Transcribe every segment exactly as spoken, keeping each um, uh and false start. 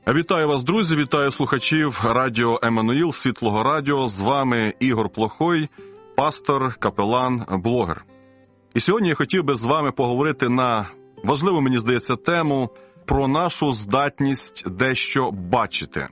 Вітаю вас, друзі, вітаю слухачів Радіо Еммануїл, Світлого Радіо. З вами Ігор Плохой, пастор, капелан, блогер. І сьогодні я хотів би з вами поговорити на важливу, мені здається, тему про нашу здатність дещо бачити.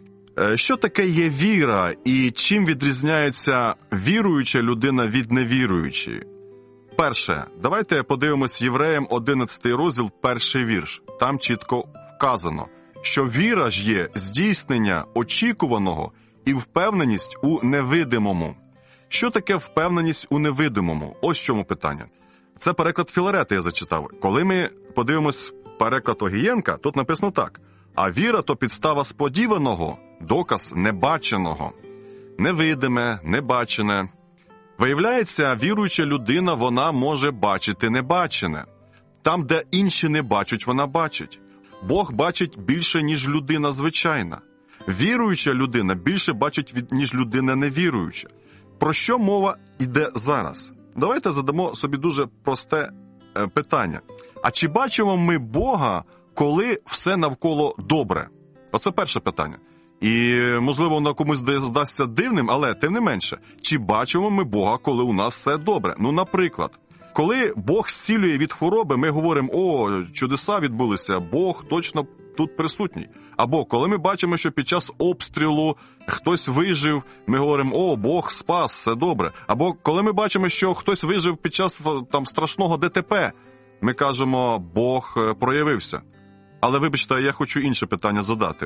Що таке є віра і чим відрізняється віруюча людина від невіруючої? Перше, давайте подивимось Євреям одинадцятий розділ, перший вірш. Там чітко вказано, що віра ж є здійснення очікуваного і впевненість у невидимому. Що таке впевненість у невидимому? Ось в чому питання. Це переклад Філарета я зачитав. Коли ми подивимось переклад Огієнка, тут написано так. А віра – то підстава сподіваного, доказ небаченого. Невидиме, небачене. Виявляється, віруюча людина, вона може бачити небачене. Там, де інші не бачать, вона бачить. Бог бачить більше, ніж людина звичайна. Віруюча людина більше бачить, ніж людина невіруюча. Про що мова йде зараз? Давайте задамо собі дуже просте питання. А чи бачимо ми Бога, коли все навколо добре? Оце перше питання. І, можливо, воно комусь здасться дивним, але тим не менше. Чи бачимо ми Бога, коли у нас все добре? Ну, наприклад, коли Бог зцілює від хвороби, ми говоримо, о, чудеса відбулися, Бог точно тут присутній. Або коли ми бачимо, що під час обстрілу хтось вижив, ми говоримо, о, Бог спас, все добре. Або коли ми бачимо, що хтось вижив під час там страшного ДТП, ми кажемо, Бог проявився. Але, вибачте, я хочу інше питання задати.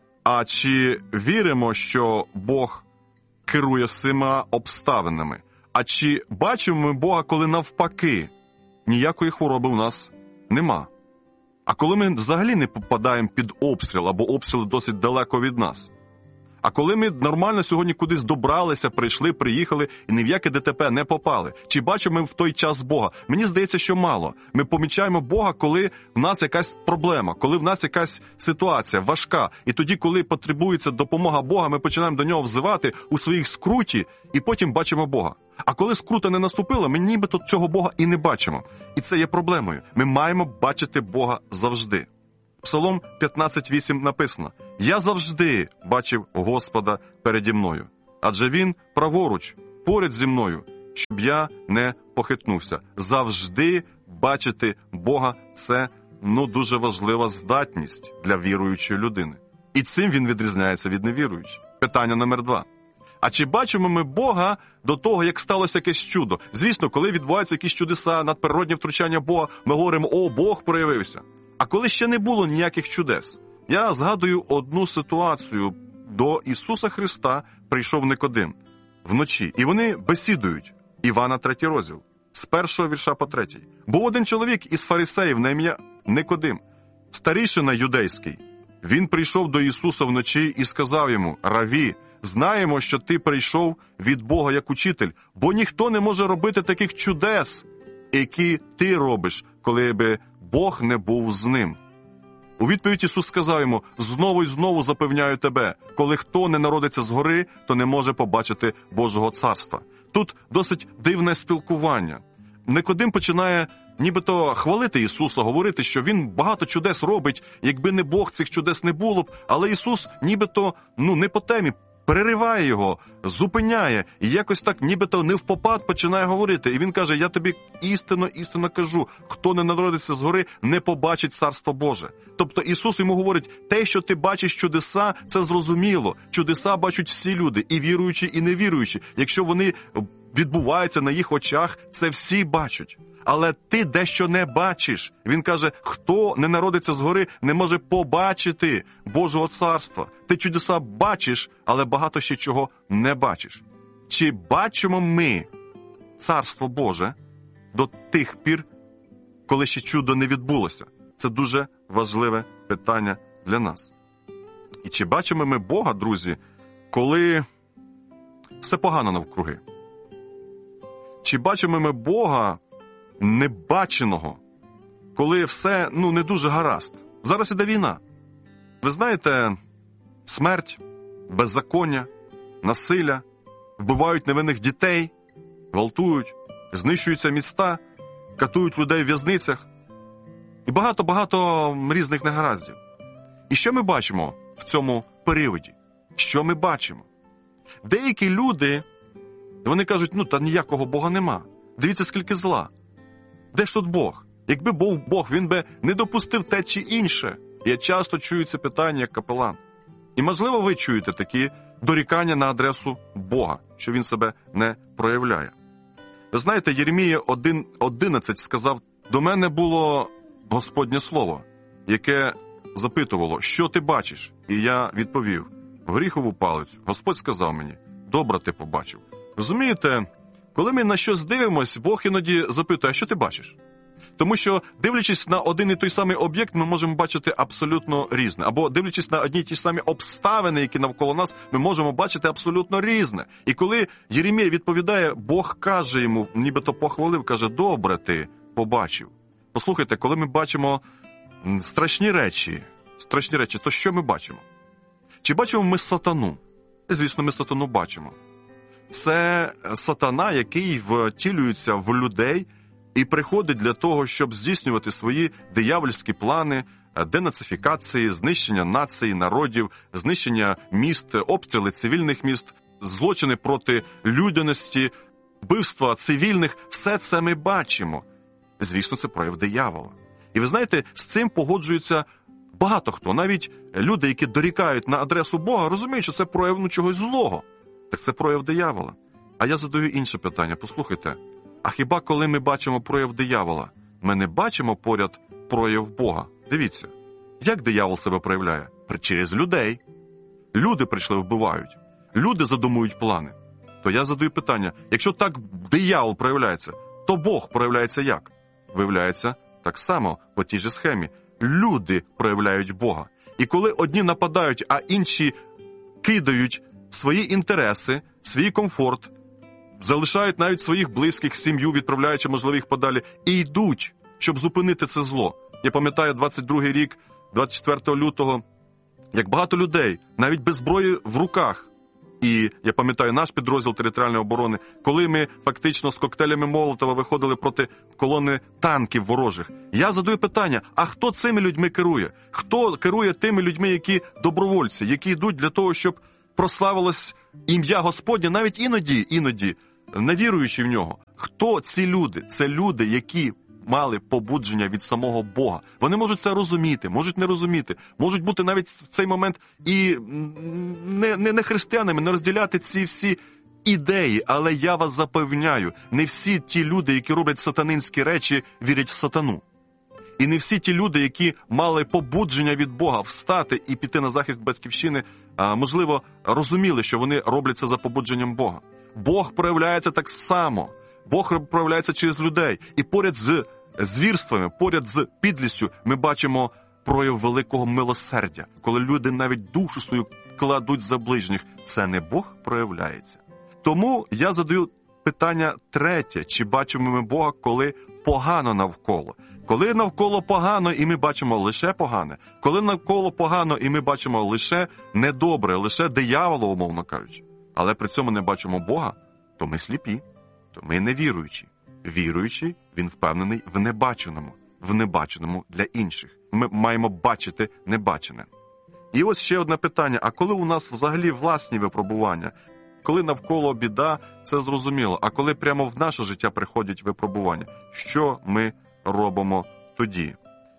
А чи віримо, що Бог керує всіма обставинами? А чи бачимо ми Бога, коли навпаки ніякої хвороби у нас нема? А коли ми взагалі не попадаємо під обстріл, або обстріл досить далеко від нас? А коли ми нормально сьогодні кудись добралися, прийшли, приїхали і ні в яке ДТП не попали? Чи бачимо ми в той час Бога? Мені здається, що мало. Ми помічаємо Бога, коли в нас якась проблема, коли в нас якась ситуація важка. І тоді, коли потребується допомога Бога, ми починаємо до нього взивати у своїх скруті і потім бачимо Бога. А коли скрута не наступила, ми нібито цього Бога і не бачимо. І це є проблемою. Ми маємо бачити Бога завжди. Псалом п'ятнадцять вісім написано: «Я завжди бачив Господа переді мною, адже Він праворуч, поряд зі мною, щоб я не похитнувся». Завжди бачити Бога – це, ну, дуже важлива здатність для віруючої людини. І цим він відрізняється від невіруючої. Питання номер два. А чи бачимо ми Бога до того, як сталося якесь чудо? Звісно, коли відбуваються якісь чудеса, надприродні втручання Бога, ми говоримо, о, Бог проявився. А коли ще не було ніяких чудес? Я згадую одну ситуацію. До Ісуса Христа прийшов Никодим вночі. І вони бесідують. Івана третій розділ. З першого вірша по третій. Був один чоловік із фарисеїв на ім'я Никодим, старішина юдейський. Він прийшов до Ісуса вночі і сказав йому: «Раві, знаємо, що ти прийшов від Бога як учитель, бо ніхто не може робити таких чудес, які ти робиш, коли би Бог не був з ним». У відповідь Ісус сказав йому: «Знову й знову запевняю тебе, коли хто не народиться згори, то не може побачити Божого царства». Тут досить дивне спілкування. Никодим починає нібито хвалити Ісуса, говорити, що Він багато чудес робить, якби не Бог, цих чудес не було б, але Ісус нібито, ну, не по темі, перериває його, зупиняє, і якось так нібито невпопад починає говорити. І він каже: «Я тобі істинно, істинно кажу, хто не народиться згори, не побачить Царство Боже». Тобто Ісус йому говорить, те, що ти бачиш чудеса, це зрозуміло. Чудеса бачать всі люди, і віруючі, і невіруючі. Якщо вони відбуваються на їх очах, це всі бачать. Але ти дещо не бачиш. Він каже, хто не народиться згори, не може побачити Божого царства. Ти чудеса бачиш, але багато ще чого не бачиш. Чи бачимо ми Царство Боже до тих пір, коли ще чудо не відбулося? Це дуже важливе питання для нас. І чи бачимо ми Бога, друзі, коли все погано навкруги? Чи бачимо ми Бога небаченого, коли все, ну, не дуже гаразд? Зараз іде війна. Ви знаєте, смерть, беззаконня, насилля, вбивають невинних дітей, гвалтують, знищуються міста, катують людей в в'язницях і багато-багато різних негараздів. І що ми бачимо в цьому періоді? Що ми бачимо? Деякі люди, вони кажуть, ну, та ніякого Бога нема. Дивіться, скільки зла. Де ж тут Бог? Якби був Бог, він би не допустив те чи інше. Я часто чую це питання як капелан. І, можливо, ви чуєте такі дорікання на адресу Бога, що він себе не проявляє. Ви знаєте, Єремія один одинадцять сказав, до мене було Господнє слово, яке запитувало, що ти бачиш? І я відповів, горіхову палицю. Господь сказав мені, добре ти побачив. Розумієте, коли ми на щось дивимося, Бог іноді запитує, що ти бачиш? Тому що, дивлячись на один і той самий об'єкт, ми можемо бачити абсолютно різне. Або, дивлячись на одні й ті самі обставини, які навколо нас, ми можемо бачити абсолютно різне. І коли Єремія відповідає, Бог каже йому, нібито похвалив, каже, добре ти побачив. Послухайте, коли ми бачимо страшні речі, страшні речі, то що ми бачимо? Чи бачимо ми сатану? Звісно, ми сатану бачимо. Це сатана, який втілюється в людей, і приходить для того, щоб здійснювати свої диявольські плани, денацифікації, знищення націй, народів, знищення міст, обстріли цивільних міст, злочини проти людяності, вбивства цивільних. Все це ми бачимо. Звісно, це прояв диявола. І ви знаєте, з цим погоджується багато хто. Навіть люди, які дорікають на адресу Бога, розуміють, що це прояв ну, чогось злого. Так це прояв диявола. А я задаю інше питання. Послухайте, а хіба коли ми бачимо прояв диявола, ми не бачимо поряд прояв Бога? Дивіться, як диявол себе проявляє? Через людей. Люди прийшли, вбивають. Люди задумують плани. То я задаю питання, якщо так диявол проявляється, то Бог проявляється як? Виявляється так само, по тій же схемі. Люди проявляють Бога. І коли одні нападають, а інші кидають свої інтереси, свій комфорт, залишають навіть своїх близьких, сім'ю, відправляючи, можливо, їх подалі, і йдуть, щоб зупинити це зло. Я пам'ятаю двадцять другий рік, двадцять четвертого лютого, як багато людей, навіть без зброї в руках. І я пам'ятаю наш підрозділ територіальної оборони, коли ми фактично з коктейлями Молотова виходили проти колони танків ворожих. Я задаю питання, а хто цими людьми керує? Хто керує тими людьми, які добровольці, які йдуть для того, щоб прославилось ім'я Господнє, навіть іноді, іноді, не віруючи в нього? Хто ці люди? Це люди, які мали побудження від самого Бога. Вони можуть це розуміти, можуть не розуміти, можуть бути навіть в цей момент і не, не, не християнами, не розділяти ці всі ідеї, але я вас запевняю, не всі ті люди, які роблять сатанинські речі, вірять в сатану. І не всі ті люди, які мали побудження від Бога встати і піти на захист батьківщини, можливо, розуміли, що вони роблять це за побудженням Бога. Бог проявляється так само. Бог проявляється через людей. І поряд з звірствами, поряд з підлістю ми бачимо прояв великого милосердя. Коли люди навіть душу свою кладуть за ближніх, це не Бог проявляється. Тому я задаю питання третє. Чи бачимо ми Бога, коли погано навколо? Коли навколо погано, і ми бачимо лише погане. Коли навколо погано, і ми бачимо лише недобре, лише диявола, умовно кажучи. Але при цьому не бачимо Бога, то ми сліпі. То ми не віруючі. Віруючий, він впевнений в небаченому. В небаченому для інших. Ми маємо бачити небачене. І ось ще одне питання. А коли у нас взагалі власні випробування? Коли навколо біда, це зрозуміло. А коли прямо в наше життя приходять випробування? Що ми робимо тоді?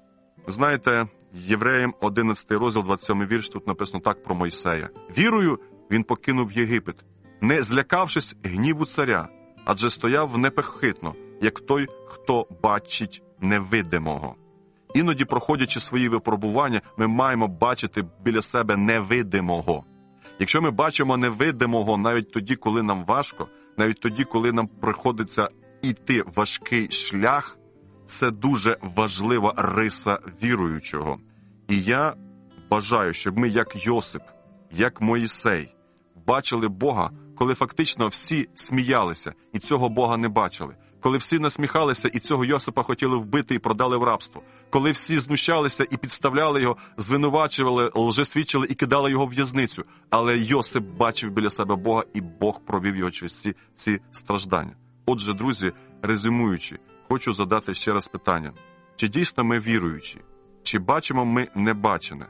Знаєте, Євреям одинадцятий розділ, двадцять сьомий вірш, тут написано так про Мойсея. «Вірою він покинув Єгипет, не злякавшись гніву царя, адже стояв непохитно, як той, хто бачить невидимого». Іноді, проходячи свої випробування, ми маємо бачити біля себе невидимого. Якщо ми бачимо невидимого навіть тоді, коли нам важко, навіть тоді, коли нам приходиться йти важкий шлях, це дуже важлива риса віруючого. І я бажаю, щоб ми, як Йосип, як Моїсей, бачили Бога, коли фактично всі сміялися і цього Бога не бачили. Коли всі насміхалися і цього Йосипа хотіли вбити і продали в рабство. Коли всі знущалися і підставляли його, звинувачували, лжесвідчили і кидали його в в'язницю. Але Йосип бачив біля себе Бога, і Бог провів його через ці, ці страждання. Отже, друзі, резюмуючи, хочу задати ще раз питання. Чи дійсно ми віруючі? Чи бачимо ми небачене?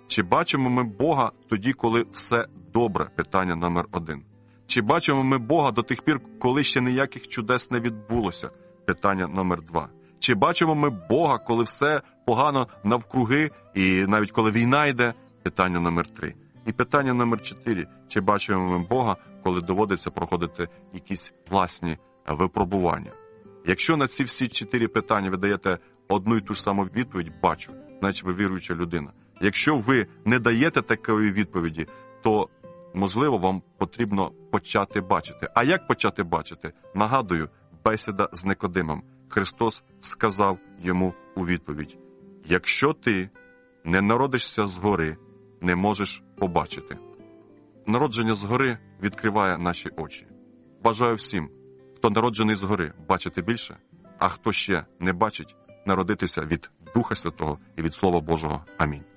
Чи бачимо ми Бога тоді, коли все добре? Питання номер один. Чи бачимо ми Бога до тих пір, коли ще ніяких чудес не відбулося? Питання номер два. Чи бачимо ми Бога, коли все погано навкруги, і навіть коли війна йде? Питання номер три. І питання номер чотири. Чи бачимо ми Бога, коли доводиться проходити якісь власні випробування? Якщо на ці всі чотири питання ви даєте одну і ту ж саму відповідь «бачу», значить ви віруюча людина. Якщо ви не даєте такої відповіді, то, можливо, вам потрібно почати бачити. А як почати бачити? Нагадую, бесіда з Никодимом. Христос сказав йому у відповідь: «Якщо ти не народишся згори, не можеш побачити». Народження згори відкриває наші очі. Бажаю всім, хто народжений згори, бачити більше, а хто ще не бачить, народитися від Духа Святого і від Слова Божого. Амінь.